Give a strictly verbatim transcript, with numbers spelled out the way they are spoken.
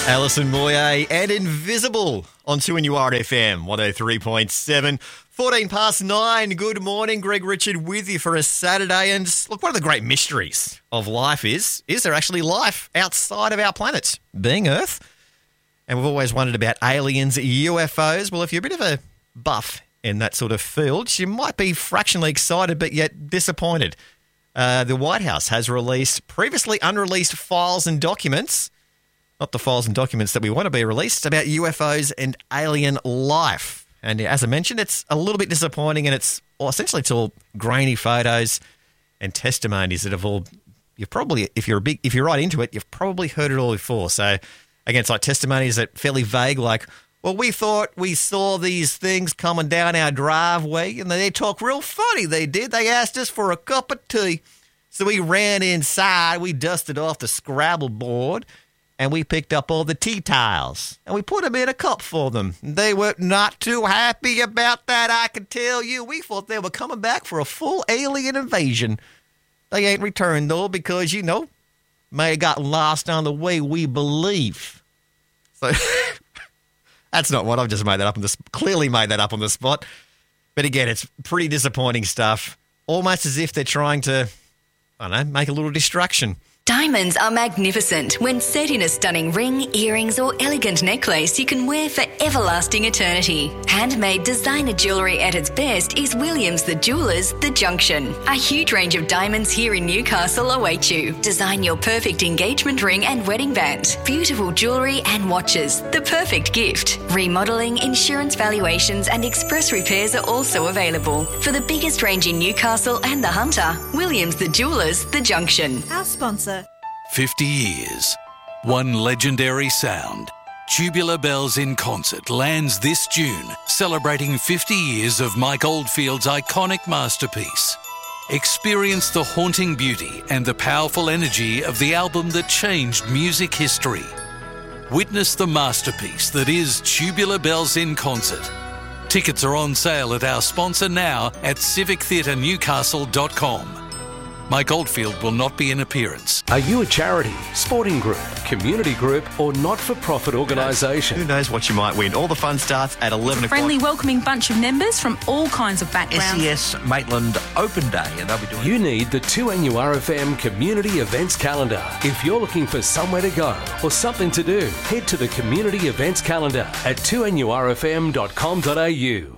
Alison Moyet and Invisible on two N U R F M one oh three point seven. fourteen past nine. Good morning. Greg Richard with you for a Saturday. And look, one of the great mysteries of life is, is there actually life outside of our planet, being Earth? And we've always wondered about aliens, U F Os. Well, if you're a bit of a buff in that sort of field, you might be fractionally excited but yet disappointed. Uh, the White House has released previously unreleased files and documents, not the files and documents that we want to be released, about U F Os and alien life. And as I mentioned, it's a little bit disappointing, and it's well, essentially it's all grainy photos and testimonies that have all, you've probably, if you're a big, if you're right into it, you've probably heard it all before. So again, it's like testimonies that are fairly vague, like, well, we thought we saw these things coming down our driveway, and they talk real funny. They did. They asked us for a cup of tea. So we ran inside, we dusted off the Scrabble board, and we picked up all the tea tiles, and we put them in a cup for them. They were not too happy about that, I can tell you. We thought they were coming back for a full alien invasion. They ain't returned, though, because, you know, may have gotten lost on the way, we believe. So that's not what I've just made that up on the spot. Clearly made that up on the spot. But again, it's pretty disappointing stuff. Almost as if they're trying to, I don't know, make a little distraction. Diamonds are magnificent when set in a stunning ring, earrings or elegant necklace you can wear for everlasting eternity. Handmade designer jewellery at its best is Williams the Jewellers The Junction. A huge range of diamonds here in Newcastle await you. Design your perfect engagement ring and wedding band. Beautiful jewellery and watches. The perfect gift. Remodelling, insurance valuations and express repairs are also available. For the biggest range in Newcastle and the Hunter, Williams the Jewellers The Junction. Our sponsor. fifty years, one legendary sound. Tubular Bells in Concert lands this June, celebrating fifty years of Mike Oldfield's iconic masterpiece. Experience the haunting beauty and the powerful energy of the album that changed music history. Witness the masterpiece that is Tubular Bells in Concert. Tickets are on sale at our sponsor now at civic theatre newcastle dot com. Mike Oldfield will not be in appearance. Are you a charity, sporting group, community group or not-for-profit organisation? Who knows what you might win? All the fun starts at eleven o'clock. Friendly, welcoming bunch of members from all kinds of backgrounds. S E S Maitland Open Day, and they'll be doing... You need the two N U R F M Community Events Calendar. If you're looking for somewhere to go or something to do, head to the Community Events Calendar at two N U R F M dot com dot A U.